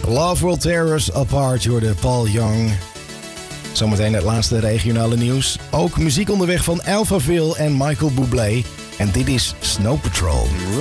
Love Will Tear Us Apart, hoorde Paul Young. Zometeen het laatste regionale nieuws. Ook muziek onderweg van Alphaville en Michael Bublé. En dit is Snow Patrol.